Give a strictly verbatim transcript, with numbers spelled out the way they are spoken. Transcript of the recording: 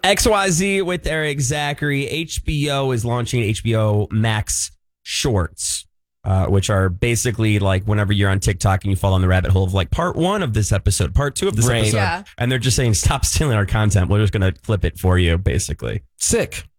X Y Z with Eric Zachary. H B O is launching H B O Max Shorts, uh, which are basically like whenever you're on TikTok and you fall on the rabbit hole of like part one of this episode, part two of this Right. episode. Yeah. And they're just saying, stop stealing our content. We're just going to flip it for you, basically. Sick.